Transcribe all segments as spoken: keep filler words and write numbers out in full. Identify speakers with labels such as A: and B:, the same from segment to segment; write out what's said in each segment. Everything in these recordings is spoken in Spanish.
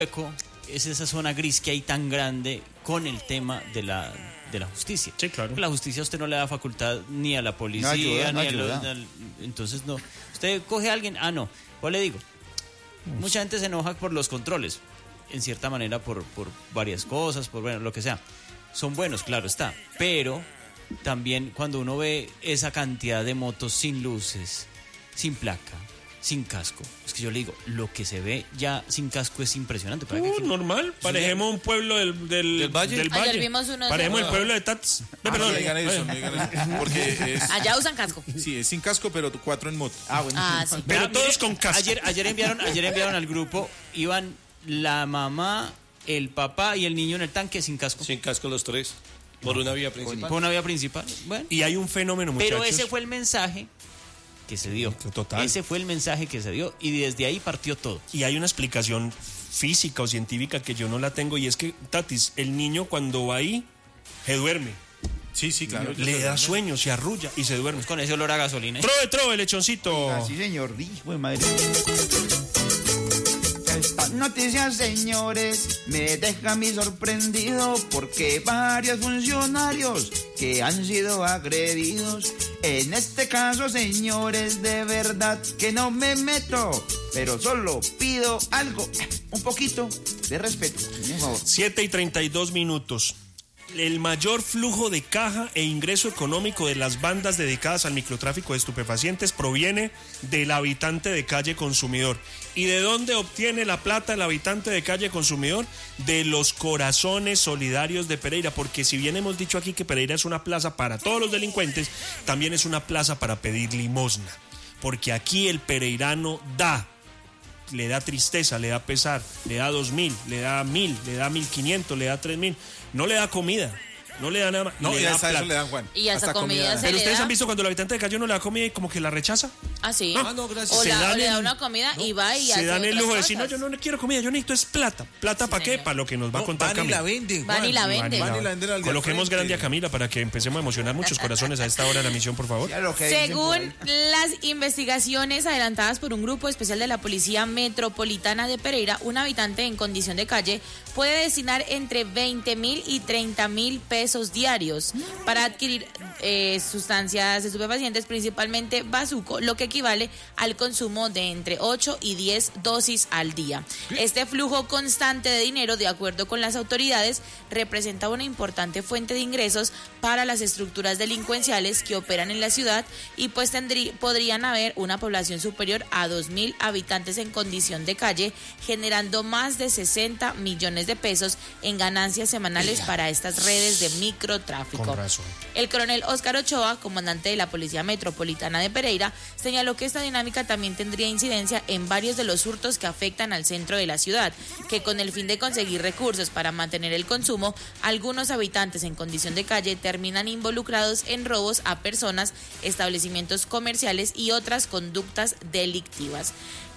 A: hueco, es esa zona gris que hay tan grande con el tema de la de la justicia.
B: Sí, claro.
A: La justicia a usted no le da facultad ni a la policía,
C: No ayuda, no
A: ni a los,
C: ayuda.
A: al- entonces no. Usted coge a alguien, ah no, ¿cuál le digo? Mucha gente se enoja por los controles, en cierta manera por, por varias cosas, por bueno, lo que sea. Son buenos, claro está, pero también cuando uno ve esa cantidad de motos sin luces, sin placa, sin casco, es que yo le digo, lo que se ve ya sin casco es impresionante. ¿Para
B: Uh,
A: qué?
B: normal, parejemos un pueblo del, del,
D: ¿Del Valle?
E: Ayer vimos uno de
B: Parejemos el
E: esos.
B: pueblo de Tats. No,
C: Ah,
B: perdón.
C: no digan eso, no digan eso. Porque es,
E: Allá usan casco.
C: sí, es sin casco, pero cuatro en moto.
A: Ah, bueno.
E: Ah, sí.
B: Pero
A: Vea,
B: todos
A: mire,
B: con casco.
A: Ayer, ayer enviaron, ayer enviaron al grupo, iban la mamá, el papá y el niño en el tanque sin casco.
D: Sin casco los tres. Por una vía principal.
A: Por una vía principal. Bueno.
B: Y hay un fenómeno, muchachos.
A: Pero ese fue el mensaje que se dio.
B: Total.
A: Ese fue el mensaje que se dio y desde ahí partió todo.
B: Y hay una explicación física o científica que yo no la tengo, y es que, Tatis, el niño cuando va ahí, se duerme.
C: Sí, sí, claro.
B: Le da sueño, se arrulla y se duerme.
A: Con ese olor a gasolina. ¿eh?
B: Trove, trove, lechoncito.
C: Así, señor, hijo de madre. Esta noticia, señores, me deja a mí sorprendido porque varios funcionarios que han sido agredidos. En este caso, señores, de verdad que no me meto, pero solo pido algo, un poquito de respeto, por favor.
B: siete y treinta y dos minutos. El mayor flujo de caja e ingreso económico de las bandas dedicadas al microtráfico de estupefacientes proviene del habitante de calle consumidor. ¿Y de dónde obtiene la plata el habitante de calle consumidor? De los corazones solidarios de Pereira, porque si bien hemos dicho aquí que Pereira es una plaza para todos los delincuentes, también es una plaza para pedir limosna, porque aquí el pereirano da. Le da tristeza, le da pesar, le da dos mil, le da mil, le da mil quinientos, le da tres mil, no le da comida, no le da nada más,
C: No,
B: le
C: y
B: da
C: hasta
B: plata.
C: eso le dan, Juan.
E: Y hasta comida se
B: Pero
E: le
B: ustedes
E: da.
B: han visto cuando el habitante de calle no le da comida y como que la rechaza.
E: Ah, sí.
D: Ah, no, gracias.
E: O,
B: Se
E: la-
B: dan
E: o le da
B: el-
E: una comida y va y
B: Se
E: hace
B: dan el
E: otras
B: lujo de decir, no,
E: cosas.
B: yo no le quiero comida, yo necesito es plata. ¿Plata
E: Sí,
B: para qué?
E: señor.
B: Para lo que nos va a
D: No,
B: contar
D: van y
B: Camila.
D: la venden,
E: Van y
D: Juan.
E: la
B: Van y
E: venden.
C: Van y la venden al de al
B: Coloquemos
C: frente.
B: grande a Camila para que empecemos a emocionar muchos corazones a esta hora de la misión, por favor.
C: Ya lo que dicen por
E: Según
C: ahí.
E: las investigaciones adelantadas por un grupo especial de la Policía Metropolitana de Pereira, un habitante en condición de calle puede destinar entre veinte mil y treinta mil pesos diarios para adquirir eh, sustancias estupefacientes, principalmente bazuco, lo que equivale al consumo de entre ocho y diez dosis al día. Este flujo constante de dinero, de acuerdo con las autoridades, representa una importante fuente de ingresos para las estructuras delincuenciales que operan en la ciudad y pues tendrí, podrían haber una población superior a dos mil habitantes en condición de calle, generando más de sesenta millones de pesos en ganancias semanales para estas redes de microtráfico.
B: Con razón.
E: El coronel Óscar Ochoa, comandante de la Policía Metropolitana de Pereira, señaló que esta dinámica también tendría incidencia en varios de los hurtos que afectan al centro de la ciudad, que con el fin de conseguir recursos para mantener el consumo, algunos habitantes en condición de calle terminan involucrados en robos a personas, establecimientos comerciales y otras conductas delictivas.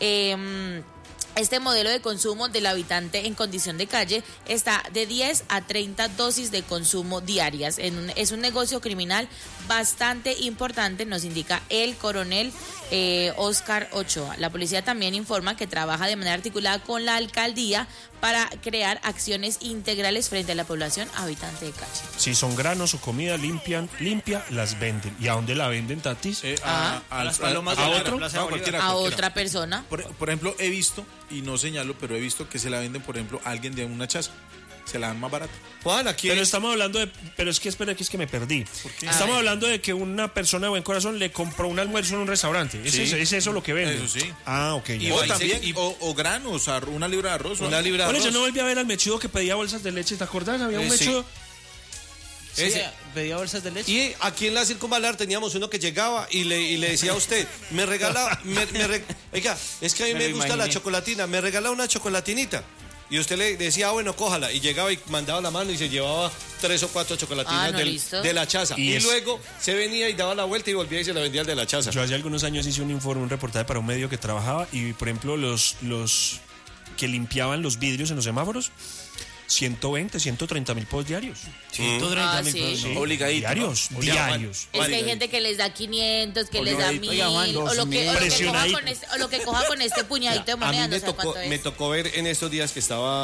E: Eh, Este modelo de consumo del habitante en condición de calle está de diez a treinta dosis de consumo diarias. En un, es un negocio criminal bastante importante, nos indica el coronel eh, Óscar Ochoa. La policía también informa que trabaja de manera articulada con la alcaldía para crear acciones integrales frente a la población habitante de calle.
B: Si son granos o comida limpian, limpia, las venden. ¿Y a dónde la venden, Tatis?
C: Eh,
E: Ah.
C: a, a,
A: las palomas
C: a
A: de la
C: otro,
A: Plaza
C: no,
A: de
C: cualquiera,
E: A
C: cualquiera.
E: otra persona.
C: Por, por ejemplo, he visto, y no señalo, pero he visto que se la venden, por ejemplo, a alguien de una chaza. Se la dan más barata.
D: Juan, aquí
B: Pero estamos hablando de... Pero es que espera, que es que me perdí.
C: qué?
B: Estamos
E: A ver.
B: hablando de que una persona de buen corazón le compró un almuerzo en un restaurante. ¿Es,
C: Sí.
B: eso, ¿es eso lo que venden?
C: Eso sí.
B: Ah, ok.
D: Y
B: ya.
C: O
D: ahí
C: también,
D: se- y-
C: o, o granos, arro- una libra de arroz. o
D: una
C: algo.
D: libra de
B: Bueno, yo
D: arroz.
B: no volví a ver al mechudo que pedía bolsas de leche. ¿Te acordás? Había un
D: Eh, sí.
B: mechudo...
A: Sí,
D: Ese.
A: pedía bolsas de leche.
D: Y aquí en la Circunvalar teníamos uno que llegaba y le, y le decía a usted, me regala, me, me re- oiga, es que a mí
A: Me
D: me,
A: lo
D: gusta
A: imaginé.
D: la chocolatina, me regala una chocolatinita. Y usted le decía, ah, bueno, cójala. Y llegaba y mandaba la mano y se llevaba tres o cuatro chocolatinas
E: Ah, no,
D: del-
E: listo.
D: de la chaza.
B: Y
D: Y,
B: es-
D: luego se venía y daba la vuelta y volvía y se la vendía al de la chaza.
B: Yo hace algunos años hice un informe, un reportaje para un medio que trabajaba y, por ejemplo, los, los que limpiaban los vidrios en los semáforos ciento veinte, ciento treinta mil posts diarios.
F: ciento treinta mil
E: Ah, sí.
F: pesos.
B: Sí,
F: Obligadito.
B: Diarios,
F: ¿no?
B: diarios.
E: Es que hay gente que les da quinientos, que les da
F: Oiga,
E: mil,
F: Juan,
E: o lo que, o lo que coja
B: Presionadito.
E: con este, o lo que coja con este puñadito de
D: A mí
E: moneda, no
D: me
E: sé
D: tocó,
E: cuánto es.
D: me tocó ver en estos días que estaba